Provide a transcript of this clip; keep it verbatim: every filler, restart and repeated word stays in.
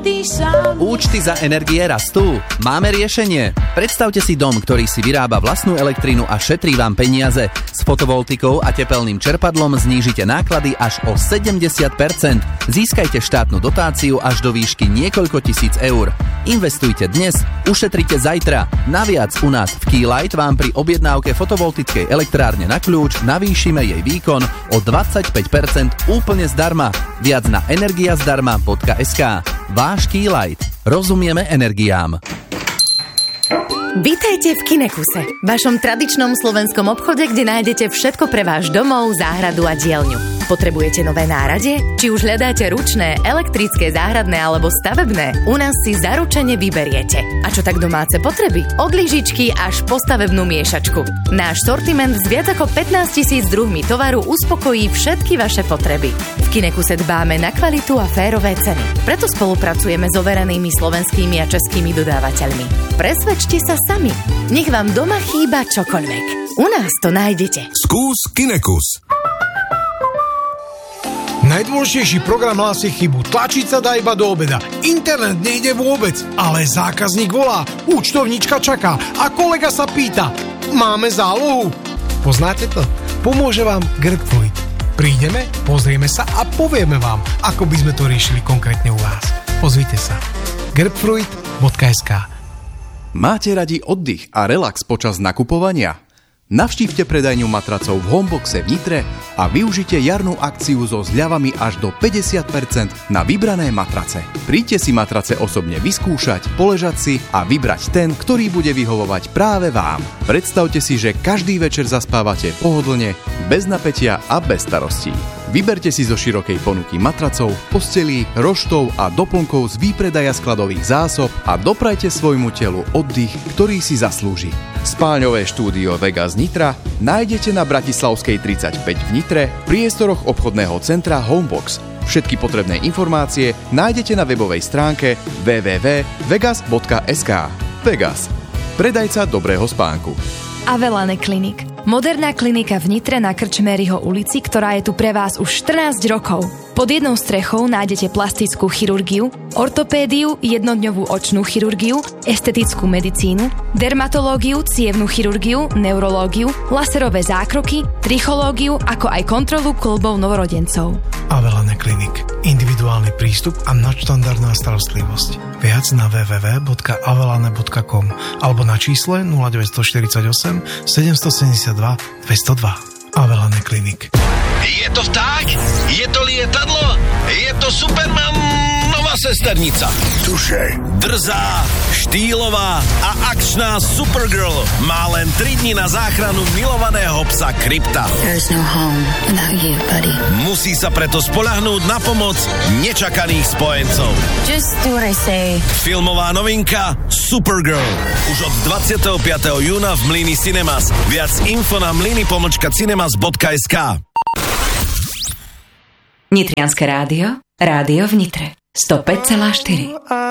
každý sám. Účty za energie rastú? Máme riešenie. Predstavte si dom, ktorý si vyrába vlastnú elektrínu a šetrí vám peniaze. S fotovoltikou a tepelným čerpadlom znížite náklady až o sedemdesiat percent. Získajte štátnu dotáciu až do výšky niekoľko tisíc eur. Investujte dnes, ušetrite zajtra. Naviac u nás v Keylight vám pri objednávke fotovoltickej elektrárne na kľúč navýšime jej výkon o dvadsaťpäť percent úplne zdarma. Viac na energiazdarma bodka es ká. Váš Keylight. Rozumieme energiám. Vítajte v Kinekuse, vašom tradičnom slovenskom obchode, kde nájdete všetko pre váš domov, záhradu a dielňu. Potrebujete nové náradie? Či už hľadáte ručné, elektrické, záhradné alebo stavebné? U nás si zaručene vyberiete. A čo tak domáce potreby? Od lyžičky až po stavebnú miešačku. Náš sortiment s viac ako pätnásť tisíc druhmi tovaru uspokojí všetky vaše potreby. V Kinekuse dbáme na kvalitu a férové ceny. Preto spolupracujeme s overenými slovenskými a českými dodávateľmi. Presvedčte sa sami. Nech vám doma chýba čokoľvek. U nás to nájdete. Skús Kinekus. Najdôležitejší program hlási chybu. Tlačica dá iba do obeda. Internet nejde vôbec, ale zákazník volá, účtovníčka čaká a kolega sa pýta, máme zálohu? Poznáte to? Pomôže vám Grapefruit. Prídeme, pozrieme sa a povieme vám, ako by sme to riešili konkrétne u vás. Ozvite sa. grapefruit bodka es ká. Máte radi oddych a relax počas nakupovania? Navštívte predajňu matracov v Homeboxe v Nitre a využite jarnú akciu so zľavami až do päťdesiat percent na vybrané matrace. Príďte si matrace osobne vyskúšať, poležať si a vybrať ten, ktorý bude vyhovovať práve vám. Predstavte si, že každý večer zaspávate pohodlne, bez napätia a bez starostí. Vyberte si zo širokej ponuky matracov, postelí, roštov a doplnkov z výpredaja skladových zásob a doprajte svojmu telu oddych, ktorý si zaslúži. Spáľňové štúdio Vegas Nitra nájdete na Bratislavskej tridsaťpäť v Nitre v priestoroch obchodného centra Homebox. Všetky potrebné informácie nájdete na webovej stránke w w w bodka vegas bodka es ká. Vegas. Predajca dobrého spánku. Avelane Clinic. Moderná klinika v Nitre na Krčméryho ulici, ktorá je tu pre vás už štrnásť rokov. Pod jednou strechou nájdete plastickú chirurgiu, ortopédiu, jednodňovú očnú chirurgiu, estetickú medicínu, dermatológiu, cievnu chirurgiu, neurológiu, laserové zákroky, trichológiu, ako aj kontrolu kĺbov novorodencov. Avelane Clinic. Individuálny prístup a nadštandardná starostlivosť. Viac na w w w bodka avelane bodka com alebo na čísle nula deväť štyridsaťosem sedem sedem dva dva nula dva. Avelane Clinic. Je to vták? Je to lietadlo? Je to Superman? Nová sesternica. Tušej. Drzá, štýlová a akčná Supergirl má len tri dni na záchranu milovaného psa Krypta. There's no home without you, buddy. Musí sa preto spoľahnúť na pomoc nečakaných spojencov. Just do what I say. Filmová novinka Supergirl. Už od dvadsiateho piateho júna v Mlyni Cinemas. Viac info na mlyny pomlčka cinemas bodka es ká. Nitrianske rádio, rádio v Nitre. sto päť celá štyri.